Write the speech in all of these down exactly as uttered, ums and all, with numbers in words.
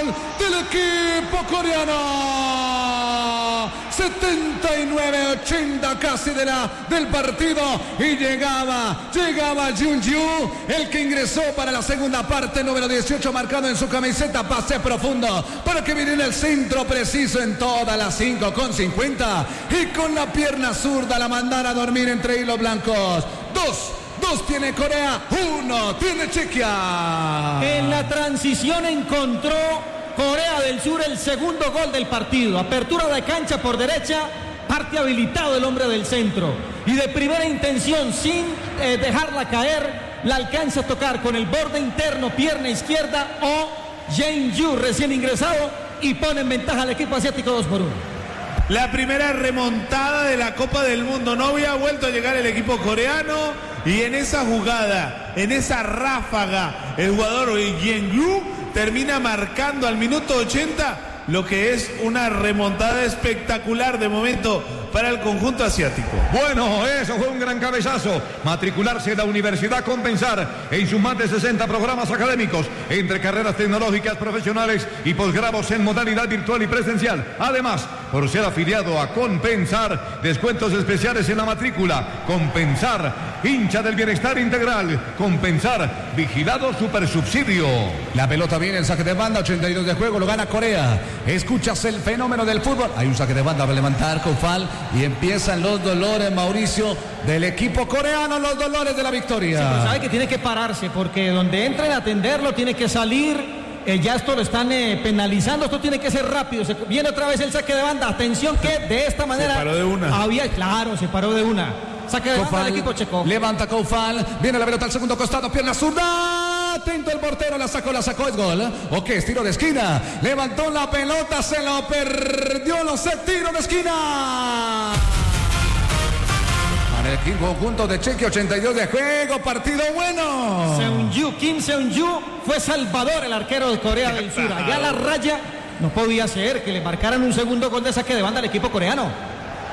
del equipo coreano. setenta y nueve ochenta casi de la, del partido y llegaba, llegaba Jung-Ju, el que ingresó para la segunda parte, número dieciocho marcado en su camiseta, pase profundo para que viene en el centro preciso en todas las cinco con cincuenta y con la pierna zurda la mandan a dormir entre hilos blancos. Dos. Dos tiene Corea, uno tiene Chequia. En la transición encontró Corea del Sur el segundo gol del partido. Apertura de cancha por derecha, parte habilitado el hombre del centro. Y de primera intención, sin eh, dejarla caer, la alcanza a tocar con el borde interno, pierna izquierda o Jung-Ju, recién ingresado, y pone en ventaja al equipo asiático dos por uno. La primera remontada de la Copa del Mundo. No había vuelto a llegar el equipo coreano. Y en esa jugada, en esa ráfaga, el jugador Jung-Ju termina marcando al minuto ochenta lo que es una remontada espectacular de momento para el conjunto asiático. Bueno, eso fue un gran cabezazo. Matricularse en la Universidad Compensar en sus más de sesenta programas académicos entre carreras tecnológicas, profesionales y posgrados en modalidad virtual y presencial. Además, por ser afiliado a Compensar, descuentos especiales en la matrícula. Compensar, hincha del bienestar integral. Compensar, vigilado supersubsidio. La pelota viene en saque de banda, ochenta y dos de juego, lo gana Corea. Escuchas el fenómeno del fútbol. Hay un saque de banda para levantar Koufal y empiezan los dolores, Mauricio, del equipo coreano, los dolores de la victoria. Sí, pero sabe que tiene que pararse porque donde entren a atenderlo tiene que salir. Eh, ya esto lo están eh, penalizando, esto tiene que ser rápido. Se viene otra vez el saque de banda. Atención que de esta manera se paró de una. Había, claro, se paró de una. Saque de Koufal, banda del equipo checo. Levanta Koufal, viene la pelota al segundo costado, pierna zurda. Atento el portero, la sacó, la sacó, es gol. ¿O qué? Es tiro de esquina. Levantó la pelota, se lo perdió, lo sé, tiro de esquina. Para el equipo conjunto de Chequia, ochenta y dos de juego, partido bueno. Seung-Ju, Kim Seung-Ju fue salvador, el arquero de Corea del Sur. Allá la raya no podía ser que le marcaran un segundo gol de saque de banda al equipo coreano.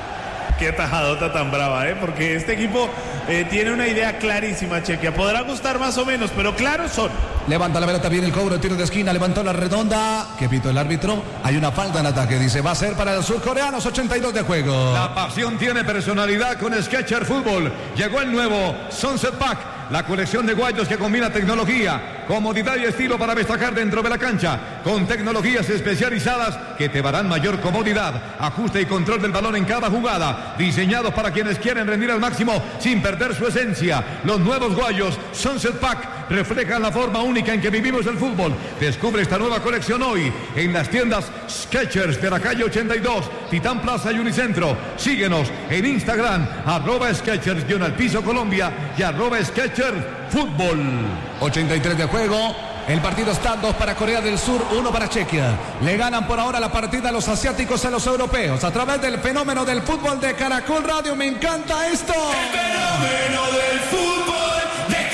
Qué tajadota tan brava, ¿eh? Porque este equipo eh, tiene una idea clarísima, Chequia. Podrá gustar más o menos, pero claros son. Levanta la pelota, viene el cobro, tiro de esquina, levantó la redonda. ¿Qué pito el árbitro? Hay una falta en ataque, dice, va a ser para los surcoreanos, ochenta y dos de juego. La pasión tiene personalidad con Skechers Fútbol. Llegó el nuevo Sunset Pack, la colección de guayos que combina tecnología, comodidad y estilo para destacar dentro de la cancha, con tecnologías especializadas que te darán mayor comodidad, ajuste y control del balón en cada jugada, diseñados para quienes quieren rendir al máximo sin perder su esencia. Los nuevos guayos Sunset Pack reflejan la forma única en que vivimos el fútbol. Descubre esta nueva colección hoy en las tiendas Skechers de la calle ochenta y dos, Titán Plaza y Unicentro. Síguenos en Instagram, arroba Skechers guión al piso Colombia y arroba Skechers Fútbol. ochenta y tres de juego. El partido está dos para Corea del Sur, uno para Chequia. Le ganan por ahora la partida a los asiáticos a los europeos a través del fenómeno del fútbol de Caracol Radio. Me encanta esto. El fenómeno del fútbol de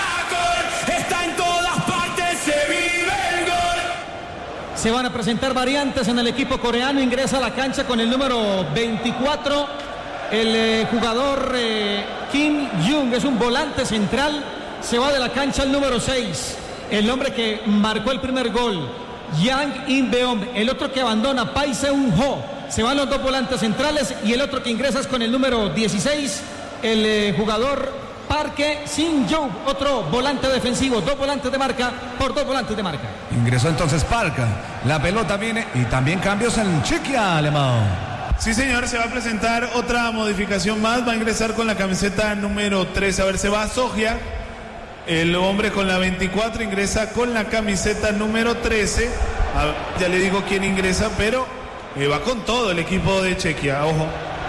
Caracol está en todas partes, se vive el gol. Se van a presentar variantes en el equipo coreano. Ingresa a la cancha con el número veinticuatro. El eh, jugador eh, Kim Jung es un volante central. Se va de la cancha el número seis. El hombre que marcó el primer gol, Yang In-beom. El otro que abandona, Pai Seung-ho. Se van los dos volantes centrales y el otro que ingresa es con el número dieciséis, el eh, jugador Park Shin-jung, otro volante defensivo. Dos volantes de marca por dos volantes de marca. Ingresó entonces Park. La pelota viene y también cambios en Chequia, Alemán. Sí, señor, se va a presentar otra modificación más. Va a ingresar con la camiseta número tres. A ver, se va Sogia. El hombre con la veinticuatro ingresa con la camiseta número trece. A ver, ya le digo quién ingresa, pero eh, va con todo el equipo de Chequia. Ojo.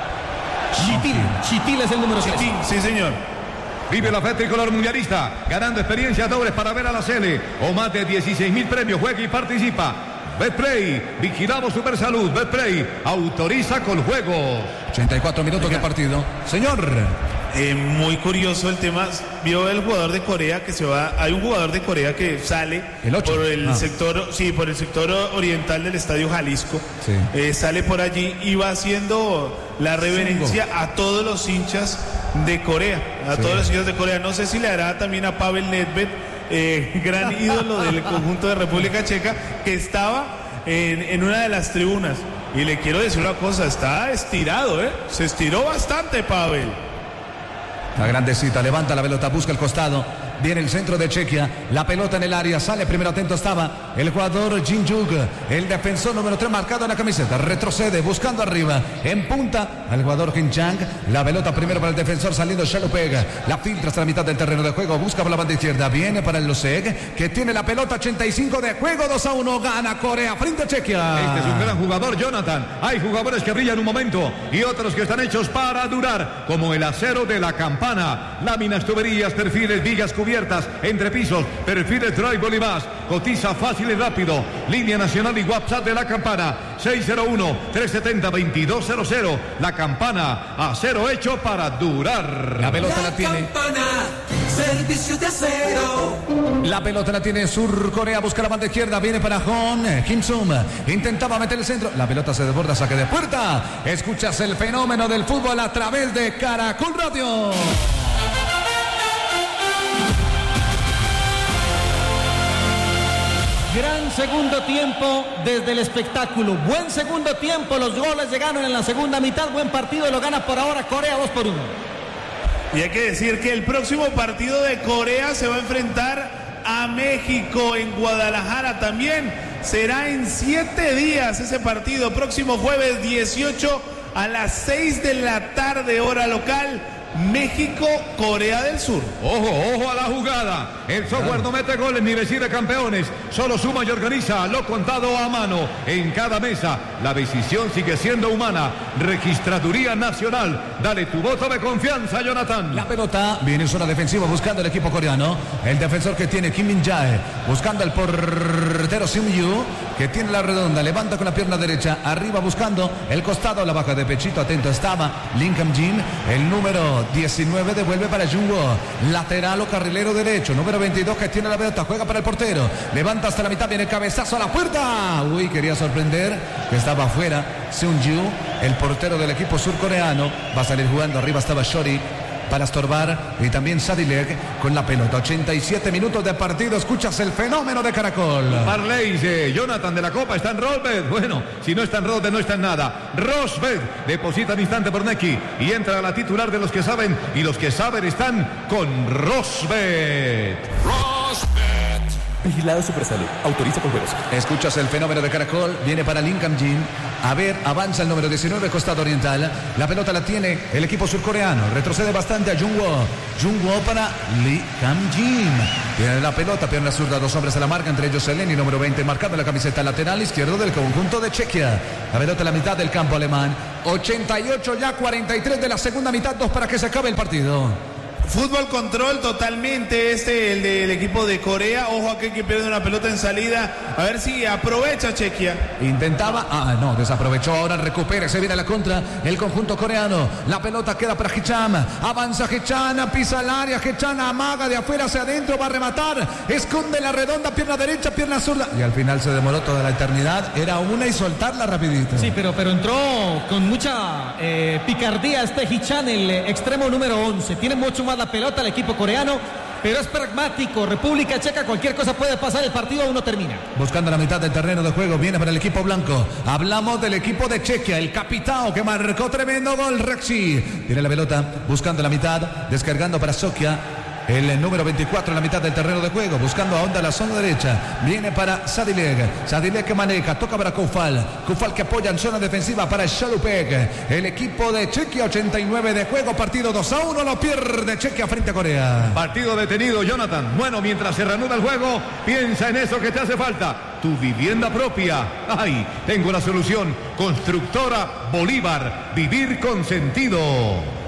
Chitil. Chitil es el número seis. Chitil, sí, señor. Vive la fe tricolor mundialista, ganando experiencias dobles para ver a la Sele o más de dieciséis mil premios. Juega y participa. Betplay, vigilamos Supersalud. Betplay, autoriza con juegos. ochenta y cuatro minutos de partido. Señor. Eh, muy curioso el tema. Vio el jugador de Corea que se va. Hay un jugador de Corea que sale el ocho. por el ah. sector, sí, por el sector oriental del Estadio Jalisco. Sí. Eh, sale por allí y va haciendo la reverencia Cinco. a todos los hinchas de Corea, a sí. todos los hinchas de Corea. No sé si le hará también a Pavel Nedved, eh, gran ídolo del conjunto de República Checa, que estaba en, en una de las tribunas. Y le quiero decir una cosa, está estirado, ¿eh? Se estiró bastante, Pavel. La grandecita, levanta la pelota, busca el costado. Viene el centro de Chequia, la pelota en el área, sale primero, atento estaba el jugador Jin Juk, el defensor número tres marcado en la camiseta, retrocede buscando arriba, en punta al jugador Kim Chang, la pelota primero para el defensor saliendo Shalupeg, la filtra hasta la mitad del terreno de juego, busca por la banda izquierda, viene para el Loseg, que tiene la pelota, ochenta y cinco de juego, dos a uno, gana Corea frente a Chequia. Este es un gran jugador, Jonathan. Hay jugadores que brillan un momento y otros que están hechos para durar, como el acero de la campana, láminas, tuberías, perfiles, vigas cubiertas, entrepisos, perfiles, drywall y más. Cotiza fácil y rápido. Línea nacional y WhatsApp de la campana seis cero uno, tres siete cero, dos dos cero cero. La campana, acero hecho para durar. La pelota la, la tiene. Campana, servicio de acero. La pelota la tiene Sur Corea, busca la banda izquierda, viene para Hon Kim Sum, intentaba meter el centro, la pelota se desborda, saque de puerta. Escuchas el fenómeno del fútbol a través de Caracol Radio. Gran segundo tiempo desde el espectáculo. Buen segundo tiempo. Los goles llegaron en la segunda mitad. Buen partido. Lo gana por ahora Corea dos por uno. Y hay que decir que el próximo partido de Corea se va a enfrentar a México en Guadalajara también. Será en siete días ese partido. Próximo jueves dieciocho a las seis de la tarde, hora local. México, Corea del Sur. Ojo, ojo a la jugada. El software no mete goles ni decide campeones. Solo suma y organiza lo contado a mano. En cada mesa, la decisión sigue siendo humana. Registraduría Nacional. Dale tu voto de confianza, Jonathan. La pelota viene en zona defensiva buscando el equipo coreano. El defensor que tiene Kim Min-jae. Buscando el portero Seung-yu, que tiene la redonda. Levanta con la pierna derecha. Arriba buscando el costado. La baja de pechito. Atento estaba Lim Kam-jin. El número diecinueve devuelve para Jungwoo, lateral o carrilero derecho, número veintidós que tiene la pelota, juega para el portero, levanta hasta la mitad, viene el cabezazo a la puerta, uy, quería sorprender, que estaba afuera Seung-yu, el portero del equipo surcoreano, va a salir jugando, arriba estaba Shori para estorbar, y también Sadilek con la pelota. Ochenta y siete minutos de partido. Escuchas el fenómeno de Caracol. Parley, eh, Jonathan de la Copa está en Rosbeth. Bueno, si no está en Rosbeth, no está en nada. Rosbeth deposita al instante por Neki y entra a la titular de los que saben, y los que saben están con Rosbeth. Rosbeth. Vigilado Supersalud. Autoriza con juegos. Escuchas el fenómeno de Caracol. Viene para Lim Kam-jin. A ver, avanza el número diecinueve, costado oriental. La pelota la tiene el equipo surcoreano. Retrocede bastante a Jungwoo. Jungwoo para Lim Kam-jin. Tiene la pelota, pierna zurda, dos hombres a la marca, entre ellos Eleni, número veinte, marcando la camiseta lateral izquierdo del conjunto de Chequia. La pelota a la mitad del campo alemán. ochenta y ocho ya, cuarenta y tres de la segunda mitad, dos para que se acabe el partido. Fútbol control totalmente este, el del equipo de Corea. Ojo aquel que pierde una pelota en salida. A ver si aprovecha Chequia. Intentaba, ah no, desaprovechó, ahora recupera, se viene a la contra el conjunto coreano. La pelota queda para Hicham, avanza Hicham, pisa el área, Hicham amaga de afuera hacia adentro, va a rematar, esconde la redonda, pierna derecha, pierna zurda. Y al final se demoró toda la eternidad, era una y soltarla rapidito. Sí, pero, pero entró con mucha eh, picardía este Hicham, el eh, extremo número once. Tiene mucho más la pelota el equipo coreano, pero es pragmático. República Checa, cualquier cosa puede pasar, el partido aún no termina. Buscando la mitad del terreno de juego, viene para el equipo blanco. Hablamos del equipo de Chequia, el capitán que marcó tremendo gol, Rexy. Tiene la pelota, buscando la mitad, descargando para Sokia. El número veinticuatro en la mitad del terreno de juego, buscando a onda la zona derecha. Viene para Sadilek. Sadilek que maneja, toca para Koufal. Koufal que apoya en zona defensiva para Shalupeg. El equipo de Chequia, ochenta y nueve de juego, partido dos a uno, lo pierde Chequia frente a Corea. Partido detenido, Jonathan. Bueno, mientras se reanuda el juego, piensa en eso que te hace falta. Tu vivienda propia. ¡Ay! Tengo la solución. Constructora Bolívar. Vivir con sentido.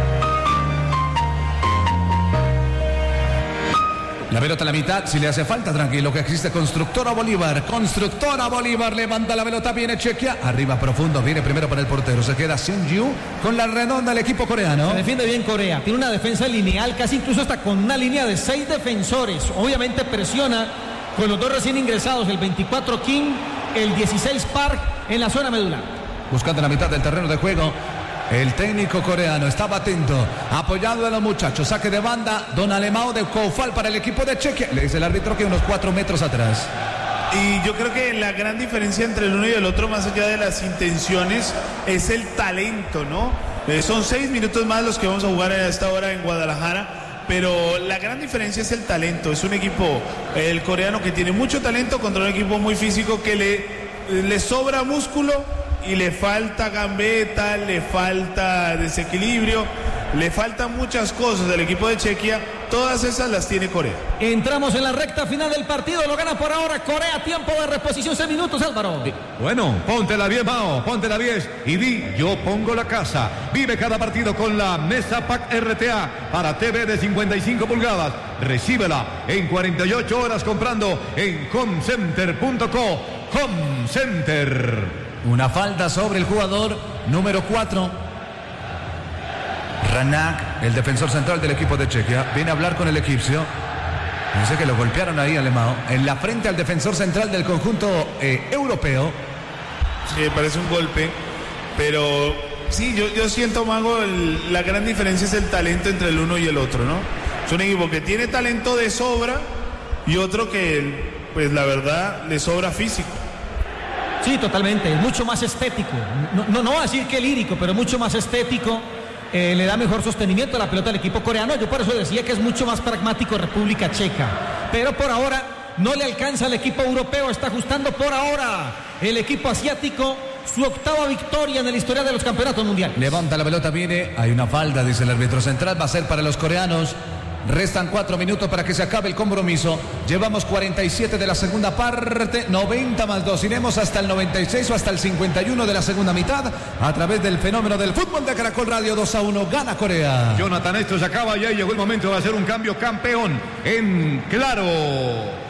La pelota a la mitad, si le hace falta, tranquilo, que existe Constructora Bolívar. Constructora Bolívar, levanta la pelota, viene Chequia. Arriba profundo, viene primero para el portero. Se queda Seung-yu con la redonda el equipo coreano. Se defiende bien Corea, tiene una defensa lineal, casi incluso hasta con una línea de seis defensores. Obviamente presiona con los dos recién ingresados, el veinticuatro Kim, el dieciséis Park en la zona medular. Buscando la mitad del terreno de juego. El técnico coreano estaba atento, apoyando a los muchachos. Saque de banda, don Alemão de Koufal para el equipo de Chequia. Le dice el árbitro que unos cuatro metros atrás. Y yo creo que la gran diferencia entre el uno y el otro, más allá de las intenciones, es el talento, ¿no? Eh, son seis minutos más los que vamos a jugar a esta hora en Guadalajara, pero la gran diferencia es el talento. Es un equipo, el coreano, que tiene mucho talento contra un equipo muy físico que le, le sobra músculo y le falta gambeta, le falta desequilibrio, le faltan muchas cosas del equipo de Chequia. Todas esas las tiene Corea. Entramos en la recta final del partido, lo gana por ahora Corea, tiempo de reposición, seis minutos, Álvaro. Bueno, ponte la diez, Mao, ponte la diez y di, yo pongo la casa. Vive cada partido con la Mesa Pack R T A para T V de cincuenta y cinco pulgadas. Recíbela en cuarenta y ocho horas comprando en homecenter punto co. Home Center. Una falta sobre el jugador número cuatro. Ranak, el defensor central del equipo de Chequia, viene a hablar con el egipcio. Dice que lo golpearon ahí, Alemão, en la frente al defensor central del conjunto eh, europeo. Sí, parece un golpe, pero sí, yo, yo siento, Mago, el, la gran diferencia es el talento entre el uno y el otro, ¿no? Es un equipo que tiene talento de sobra y otro que, pues la verdad, le sobra físico. Sí, totalmente, es mucho más estético. No, no, no voy a decir que lírico, pero mucho más estético. Eh, le da mejor sostenimiento a la pelota al equipo coreano. Yo por eso decía que es mucho más pragmático República Checa. Pero por ahora no le alcanza al equipo europeo. Está ajustando por ahora el equipo asiático su octava victoria en el historial de los campeonatos mundiales. Levanta la pelota, viene. Hay una falta, dice el árbitro central. Va a ser para los coreanos. Restan cuatro minutos para que se acabe el compromiso. Llevamos cuarenta y siete de la segunda parte, noventa más dos. Iremos hasta el noventa y seis o hasta el cincuenta y uno de la segunda mitad a través del fenómeno del fútbol de Caracol Radio. Dos a uno, gana Corea. Jonathan, esto se acaba y ahí llegó el momento de hacer un cambio campeón en Claro.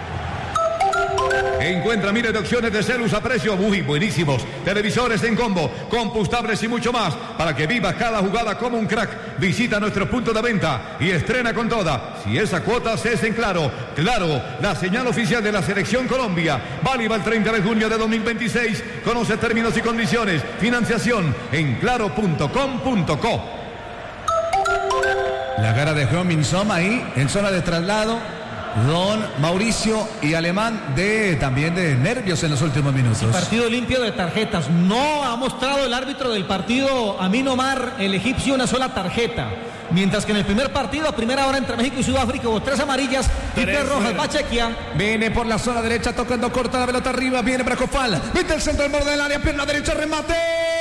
Encuentra miles de opciones de celus a precio muy buenísimos. Televisores en combo, compostables y mucho más. Para que vivas cada jugada como un crack. Visita nuestro punto de venta y estrena con toda. Si esa cuota se es en Claro. Claro, la señal oficial de la Selección Colombia. Válida el treinta de junio de dos mil veintiséis. Conoce términos y condiciones. Financiación en claro punto com punto co. La cara de Heung-min Son ahí en zona de traslado. Don Mauricio y Alemán de también de nervios en los últimos minutos. Partido limpio de tarjetas. No ha mostrado el árbitro del partido, Amin Omar, el egipcio, una sola tarjeta. Mientras que en el primer partido, a primera hora entre México y Sudáfrica, hubo tres amarillas y tres rojas. Va Chequia. Viene por la zona derecha, tocando corta la pelota arriba. Viene para Koufal. Mete el centro del borde del área, pierna derecha, remate.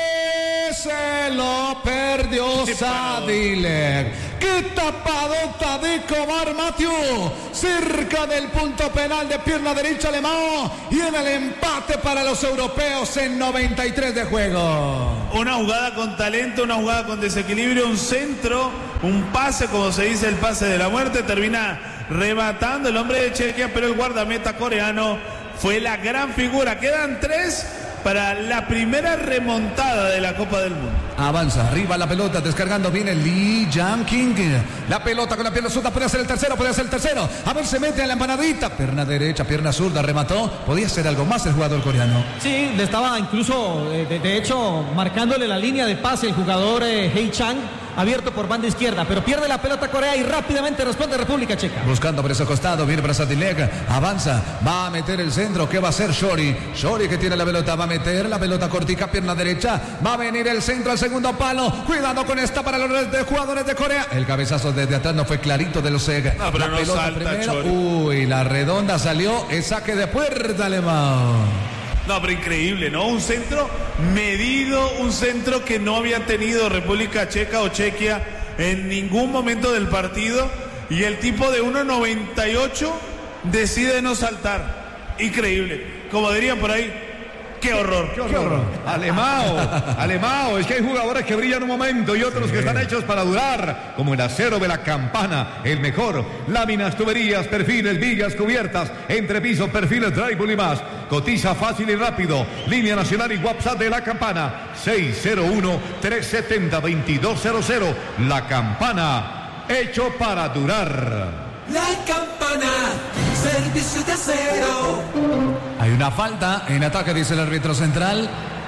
Se lo perdió Sadilek. ¡Qué tapadota de Comar Mathieu! Cerca del punto penal de pierna derecha Alemão. Y en el empate para los europeos en noventa y tres de juego. Una jugada con talento, una jugada con desequilibrio, un centro, un pase, como se dice, el pase de la muerte. Termina rematando el hombre de Chequia, pero el guardameta coreano fue la gran figura. Quedan tres para la primera remontada de la Copa del Mundo. Avanza, arriba la pelota, descargando bien el Lee Yang-king. La pelota con la pierna zurda, puede ser el tercero, puede ser el tercero. A ver, se mete a la empanadita. Pierna derecha, pierna zurda, remató. Podía ser algo más el jugador coreano. Sí, le estaba incluso, de, de hecho, marcándole la línea de pase el jugador eh, Hei Chang, abierto por banda izquierda, pero pierde la pelota Corea y rápidamente responde República Checa. Buscando por ese costado, viene para Sadilek, avanza, va a meter el centro. ¿Qué va a hacer Shori? Shori que tiene la pelota, va a meter la pelota cortica, pierna derecha, va a venir el centro al segundo palo. Cuidado con esta para los jugadores de Corea. El cabezazo desde atrás no fue clarito de los Sega. No, pero la no pelota salta, primero. Shori. Uy, la redonda salió, el saque de puerta Alemão. No, pero increíble, ¿no? Un centro medido, un centro que no había tenido República Checa o Chequia en ningún momento del partido. Y el tipo de uno noventa y ocho decide no saltar. Increíble. Como dirían por ahí, ¡qué horror! ¡Qué horror! Alemão, Alemão, es que hay jugadores que brillan un momento y otros sí. que están hechos para durar, como el acero de la Campana, el mejor. Láminas, tuberías, perfiles, vigas, cubiertas, entrepisos, perfiles, drywall y más. Cotiza fácil y rápido. Línea nacional y WhatsApp de la Campana, seis cero uno, tres siete cero, dos dos cero cero. La Campana, hecho para durar. La Campana, servicio de acero. Hay una falta en ataque, dice el árbitro central.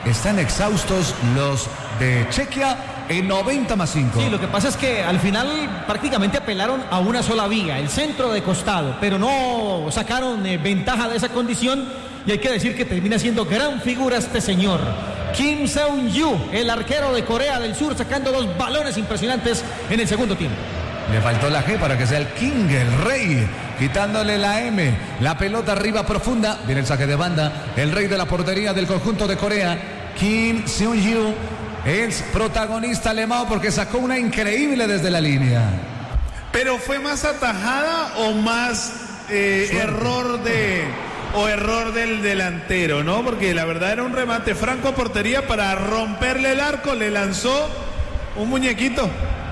están exhaustos los de Chequia en noventa más cinco. Sí, lo que pasa es que al final prácticamente apelaron a una sola vía, el centro de costado, pero no sacaron eh, ventaja de esa condición y hay que decir que termina siendo gran figura este señor. Kim Seung-yu, el arquero de Corea del Sur, sacando dos balones impresionantes en el segundo tiempo. Le faltó la G para que sea el King, el rey, quitándole la M. La pelota arriba profunda. Viene el saque de banda. El rey de la portería del conjunto de Corea, Kim Seung-yu, es protagonista alemán porque sacó una increíble desde la línea. Pero fue más atajada o más eh, error de o error del delantero, ¿no? Porque la verdad era un remate franco a portería para romperle el arco, le lanzó un muñequito.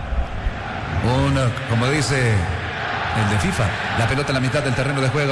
Uno, como dice el de FIFA, la pelota en la mitad del terreno de juego.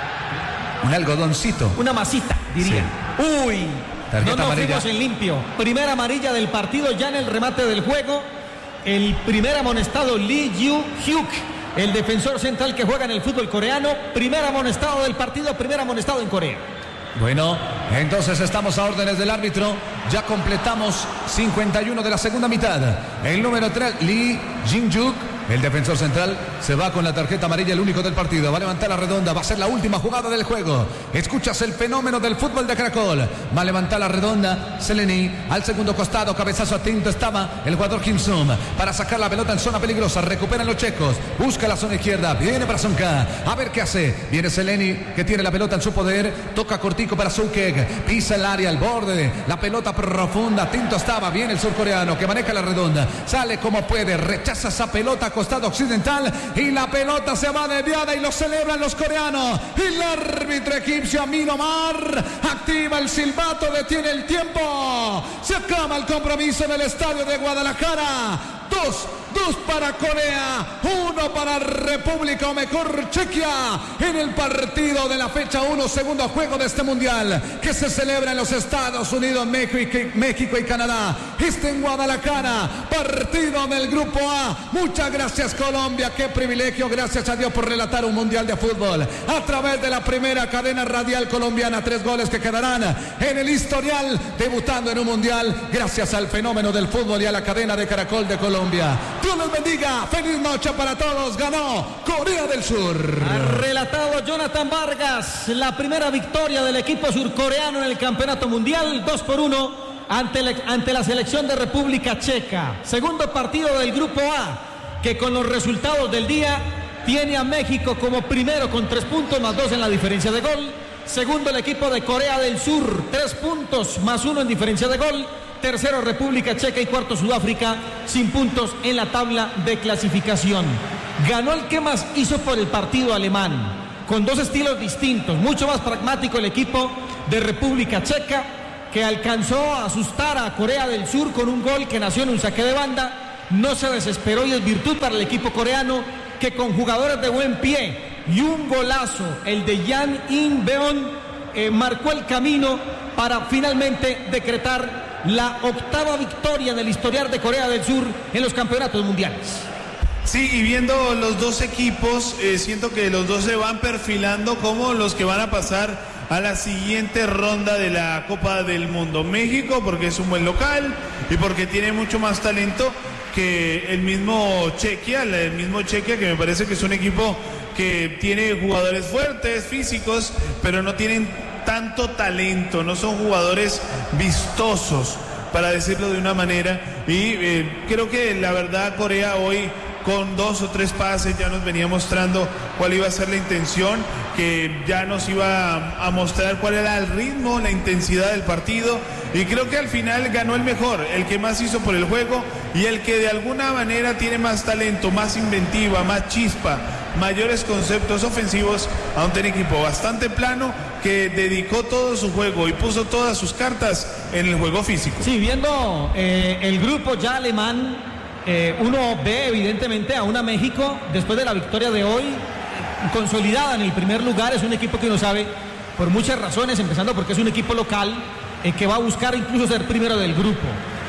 Un algodoncito. Una masita, diría. Sí. Uy, tarjeta no nos amarilla. fuimos en limpio. Primera amarilla del partido ya en el remate del juego. El primer amonestado Lee Ju-hyuk, el defensor central que juega en el fútbol coreano. Primer amonestado del partido, primer amonestado en Corea. Bueno, entonces estamos a órdenes del árbitro. Ya completamos cincuenta y uno de la segunda mitad. El número tres, Lee Jin-juk, el defensor central, se va con la tarjeta amarilla, el único del partido. Va a levantar la redonda, va a ser la última jugada del juego. Escuchas el fenómeno del fútbol de Caracol. Va a levantar la redonda, Seleni, al segundo costado, cabezazo atento estaba el jugador Kim Sum para sacar la pelota en zona peligrosa. Recuperan los checos, busca la zona izquierda, viene para Sonka, a ver qué hace. Viene Seleni, que tiene la pelota en su poder, toca cortico para Sukek, pisa el área, al borde, la pelota profunda, atento estaba, viene el surcoreano que maneja la redonda, sale como puede, rechaza esa pelota a costado occidental y la pelota se va desviada y lo celebran los coreanos. El árbitro egipcio Amin Omar activa el silbato, detiene el tiempo, se acaba el compromiso en el estadio de Guadalajara. Dos, dos para Corea, uno para República o mejor Chequia en el partido de la fecha uno, segundo juego de este mundial que se celebra en los Estados Unidos, México y, México y Canadá. Este en Guadalajara, partido del grupo A. Muchas gracias Colombia, qué privilegio, gracias a Dios por relatar un mundial de fútbol a través de la primera cadena radial colombiana. Tres goles que quedarán en el historial, debutando en un mundial gracias al fenómeno del fútbol y a la cadena de Caracol de Colombia. Dios los bendiga, feliz noche para todos. Ganó Corea del Sur. Ha relatado Jonathan Vargas la primera victoria del equipo surcoreano en el campeonato mundial, dos por uno ante, le, ante la selección de República Checa. Segundo partido del grupo A, que con los resultados del día tiene a México como primero con tres puntos más dos en la diferencia de gol. Segundo el equipo de Corea del Sur, tres puntos más uno en diferencia de gol. Tercero República Checa y cuarto Sudáfrica sin puntos en la tabla de clasificación. Ganó el que más hizo por el partido alemán, con dos estilos distintos, mucho más pragmático el equipo de República Checa, que alcanzó a asustar a Corea del Sur con un gol que nació en un saque de banda. No se desesperó y es virtud para el equipo coreano, que con jugadores de buen pie y un golazo, el de Jan In-beon, eh, marcó el camino para finalmente decretar la octava victoria en el historial de Corea del Sur en los campeonatos mundiales. Sí, y viendo los dos equipos, eh, siento que los dos se van perfilando como los que van a pasar a la siguiente ronda de la Copa del Mundo. México, porque es un buen local y porque tiene mucho más talento que el mismo Chequia, el mismo Chequia, que me parece que es un equipo que tiene jugadores fuertes, físicos, pero no tienen tanto talento, no son jugadores vistosos, para decirlo de una manera. Y eh, creo que la verdad Corea hoy, con dos o tres pases, ya nos venía mostrando cuál iba a ser la intención, que ya nos iba a, a mostrar cuál era el ritmo, la intensidad del partido, y creo que al final ganó el mejor, el que más hizo por el juego y el que de alguna manera tiene más talento, más inventiva, más chispa, mayores conceptos ofensivos, a un equipo bastante plano que dedicó todo su juego y puso todas sus cartas en el juego físico. Sí, viendo eh, el grupo ya alemán, eh, uno ve evidentemente a una México después de la victoria de hoy consolidada en el primer lugar. Es un equipo que uno sabe por muchas razones, empezando porque es un equipo local eh, que va a buscar incluso ser primero del grupo,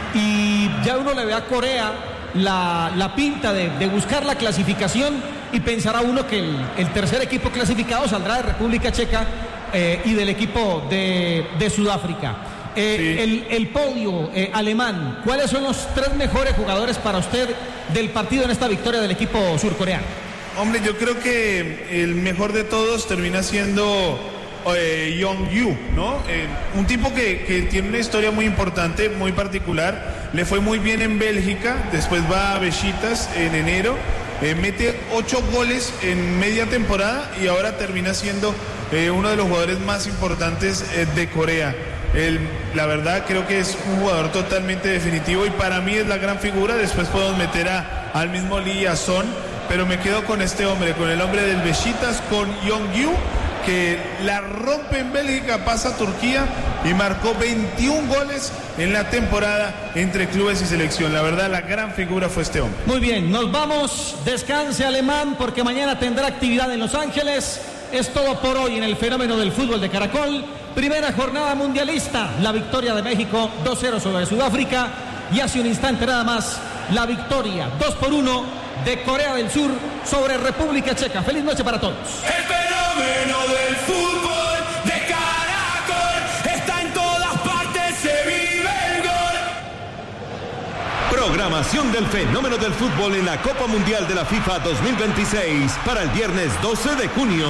y ya uno le ve a Corea la, la pinta de, de buscar la clasificación, y pensará uno que el, el tercer equipo clasificado saldrá de República Checa eh, y del equipo de, de Sudáfrica. Eh, Sí. el, el podio eh, alemán, ¿cuáles son los tres mejores jugadores para usted del partido en esta victoria del equipo surcoreano? Hombre, yo creo que el mejor de todos termina siendo eh, Yong-Yu, ¿no? Eh, un tipo que, que tiene una historia muy importante, muy particular. Le fue muy bien en Bélgica, después va a Besiktas en enero, eh, mete ocho goles en media temporada y ahora termina siendo eh, uno de los jugadores más importantes eh, de Corea. Él, la verdad, creo que es un jugador totalmente definitivo y para mí es la gran figura. Después podemos meter a, al mismo Lee y a Son, pero me quedo con este hombre, con el hombre del Besiktas, con Yong-Yu, que la rompe en Bélgica, pasa a Turquía y marcó veintiún goles en la temporada entre clubes y selección. La verdad, la gran figura fue este hombre. Muy bien, nos vamos. Descanse, Alemán, porque mañana tendrá actividad en Los Ángeles. Es todo por hoy en el fenómeno del fútbol de Caracol. Primera jornada mundialista, la victoria de México dos cero sobre Sudáfrica. Y hace un instante nada más, la victoria dos por uno de Corea del Sur sobre República Checa. Feliz noche para todos. El fenómeno del fútbol de Caracol está en todas partes, se vive el gol. Programación del fenómeno del fútbol en la Copa Mundial de la FIFA dos mil veintiséis para el viernes doce de junio.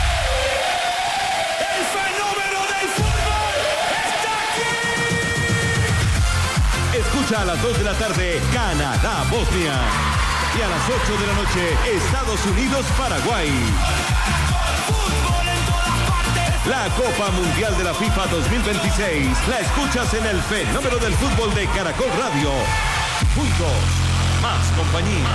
El fenómeno del fútbol está aquí. Escucha a las dos de la tarde Canadá-Bosnia. Y a las ocho de la noche Estados Unidos-Paraguay. Fútbol en todas partes. La Copa Mundial de la FIFA dos mil veintiséis la escuchas en el fenómeno del fútbol de Caracol Radio. Juntos, más compañía.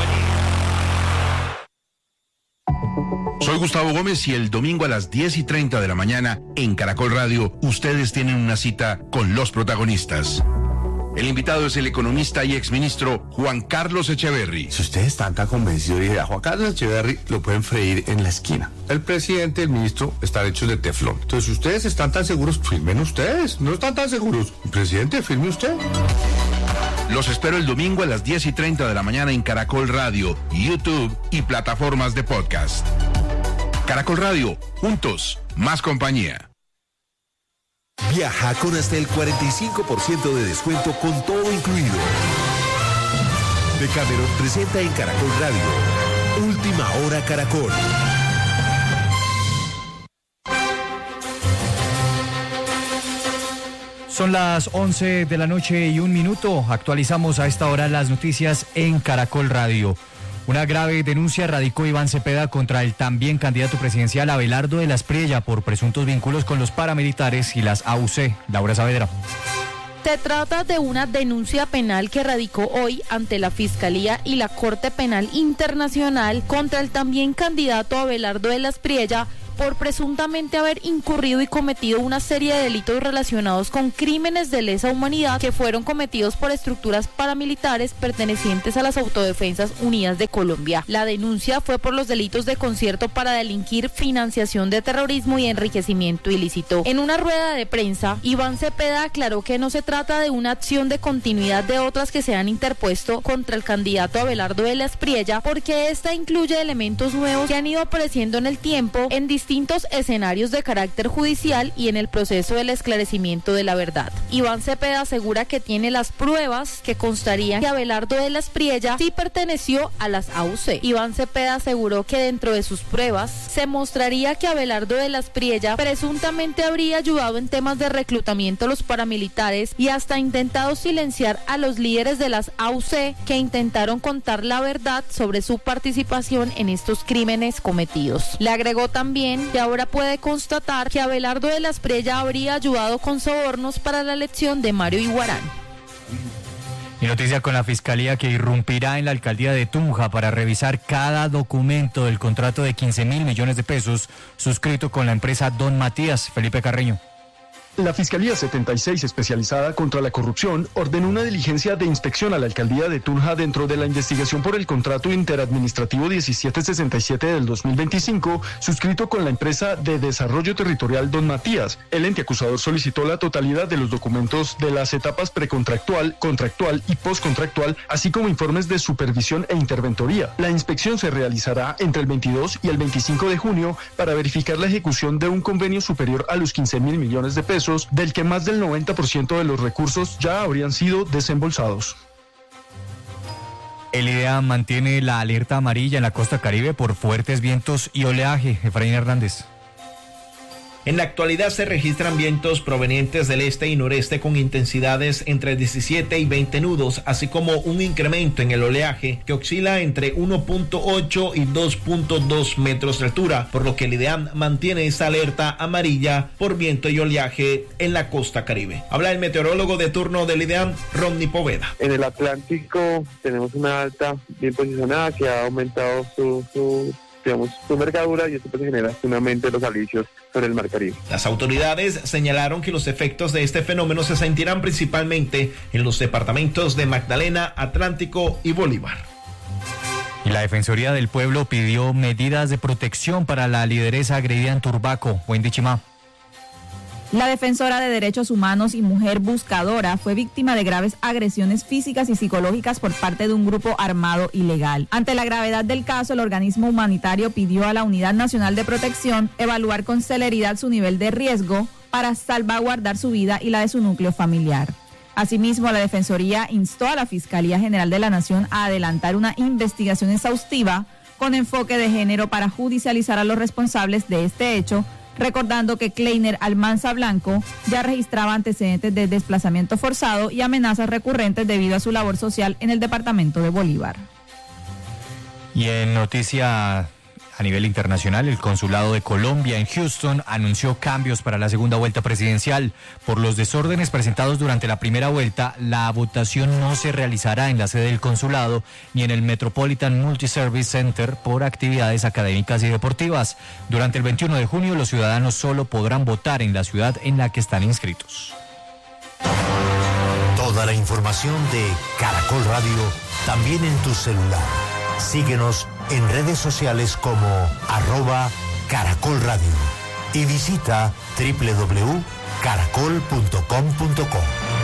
Soy Gustavo Gómez y el domingo a las diez y treinta de la mañana en Caracol Radio, ustedes tienen una cita con los protagonistas. El invitado es el economista y exministro Juan Carlos Echeverry. Si ustedes están tan convencidos, dije, a Juan Carlos Echeverry lo pueden freír en la esquina. El presidente, el ministro, están hechos de teflón. Entonces, si ustedes están tan seguros, firmen ustedes. No están tan seguros. Presidente, firme usted. Los espero el domingo a las diez y treinta de la mañana en Caracol Radio, YouTube y plataformas de podcast. Caracol Radio, juntos, más compañía. Viaja con hasta el cuarenta y cinco por ciento de descuento con todo incluido. Decameron presenta en Caracol Radio Última Hora Caracol. Son las once de la noche y un minuto. Actualizamos a esta hora las noticias en Caracol Radio. Una grave denuncia radicó Iván Cepeda contra el también candidato presidencial Abelardo de la Espriella por presuntos vínculos con los paramilitares y las A U C. Laura Saavedra. Se trata de una denuncia penal que radicó hoy ante la Fiscalía y la Corte Penal Internacional contra el también candidato Abelardo de la Espriella por presuntamente haber incurrido y cometido una serie de delitos relacionados con crímenes de lesa humanidad que fueron cometidos por estructuras paramilitares pertenecientes a las Autodefensas Unidas de Colombia. La denuncia fue por los delitos de concierto para delinquir, financiación de terrorismo y enriquecimiento ilícito. En una rueda de prensa, Iván Cepeda aclaró que no se trata de una acción de continuidad de otras que se han interpuesto contra el candidato Abelardo de la Espriella, porque esta incluye elementos nuevos que han ido apareciendo en el tiempo en distintos distintos escenarios de carácter judicial y en el proceso del esclarecimiento de la verdad. Iván Cepeda asegura que tiene las pruebas que constarían que Abelardo de la Espriella sí perteneció a las A U C. Iván Cepeda aseguró que dentro de sus pruebas se mostraría que Abelardo de la Espriella presuntamente habría ayudado en temas de reclutamiento a los paramilitares y hasta intentado silenciar a los líderes de las A U C que intentaron contar la verdad sobre su participación en estos crímenes cometidos. Le agregó también que ahora puede constatar que Abelardo de la Espriella habría ayudado con sobornos para la elección de Mario Iguarán. Y noticia con la Fiscalía que irrumpirá en la alcaldía de Tunja para revisar cada documento del contrato de quince mil millones de pesos suscrito con la empresa Don Matías. Felipe Carreño. La Fiscalía setenta y seis, especializada contra la corrupción, ordenó una diligencia de inspección a la alcaldía de Tunja dentro de la investigación por el contrato interadministrativo diecisiete sesenta y siete del dos mil veinticinco, suscrito con la empresa de desarrollo territorial Don Matías. El ente acusador solicitó la totalidad de los documentos de las etapas precontractual, contractual y postcontractual, así como informes de supervisión e interventoría. La inspección se realizará entre el veintidós y el veinticinco de junio para verificar la ejecución de un convenio superior a los quince mil millones de pesos. pesos, del que más del noventa por ciento de los recursos ya habrían sido desembolsados. El IDEAM mantiene la alerta amarilla en la costa Caribe por fuertes vientos y oleaje. Efraín Hernández. En la actualidad se registran vientos provenientes del este y noreste con intensidades entre diecisiete y veinte nudos, así como un incremento en el oleaje que oscila entre uno punto ocho y dos punto dos metros de altura, por lo que el IDEAM mantiene esa alerta amarilla por viento y oleaje en la costa Caribe. Habla el meteorólogo de turno del IDEAM, Rodney Poveda. En el Atlántico tenemos una alta bien posicionada que ha aumentado su... su... digamos, su envergadura y esto pues genera un aumento de los alisios sobre el mar Caribe. Las autoridades señalaron que los efectos de este fenómeno se sentirán principalmente en los departamentos de Magdalena, Atlántico y Bolívar. Y la Defensoría del Pueblo pidió medidas de protección para la lideresa agredida en Turbaco. Wendy Chimá. La defensora de derechos humanos y mujer buscadora fue víctima de graves agresiones físicas y psicológicas por parte de un grupo armado ilegal. Ante la gravedad del caso, el organismo humanitario pidió a la Unidad Nacional de Protección evaluar con celeridad su nivel de riesgo para salvaguardar su vida y la de su núcleo familiar. Asimismo, la Defensoría instó a la Fiscalía General de la Nación a adelantar una investigación exhaustiva con enfoque de género para judicializar a los responsables de este hecho, recordando que Kleiner Almanza Blanco ya registraba antecedentes de desplazamiento forzado y amenazas recurrentes debido a su labor social en el departamento de Bolívar. Y en noticia a nivel internacional, el Consulado de Colombia en Houston anunció cambios para la segunda vuelta presidencial. Por los desórdenes presentados durante la primera vuelta, la votación no se realizará en la sede del consulado ni en el Metropolitan Multi-Service Center por actividades académicas y deportivas. Durante el veintiuno de junio, los ciudadanos solo podrán votar en la ciudad en la que están inscritos. Toda la información de Caracol Radio también en tu celular. Síguenos en redes sociales como arroba Caracol Radio y visita doble u doble u doble u punto caracol punto com punto co.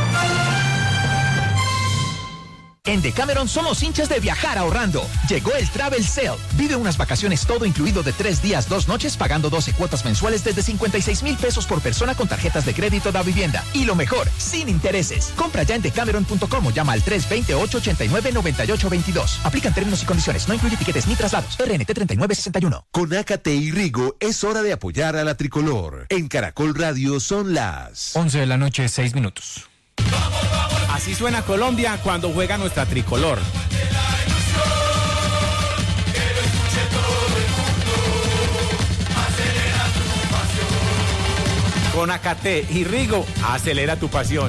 En Decameron somos hinchas de viajar ahorrando. Llegó el Travel Sale. Vive unas vacaciones todo incluido de tres días, dos noches, pagando doce cuotas mensuales desde cincuenta y seis mil pesos por persona con tarjetas de crédito da vivienda. Y lo mejor, sin intereses. Compra ya en decameron punto com o llama al tres dos ocho, ocho nueve, nueve ocho dos dos. Aplican términos y condiciones. No incluye tiquetes ni traslados. R N T treinta y nueve sesenta y uno. Con Ácate y Rigo es hora de apoyar a la tricolor. En Caracol Radio son las once de la noche, seis minutos. Así suena Colombia cuando juega nuestra tricolor. Con Ácate y Rigo, acelera tu pasión.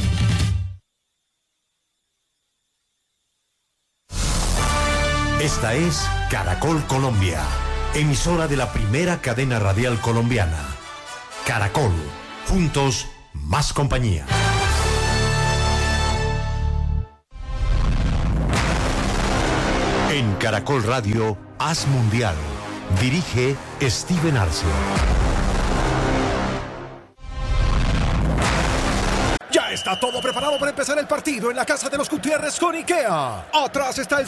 Esta es Caracol Colombia, emisora de la primera cadena radial colombiana. Caracol, juntos, más compañía. En Caracol Radio, Haz Mundial. Dirige Steven Arce. Ya está todo preparado para empezar el partido en la casa de los Gutiérrez con IKEA. Atrás está el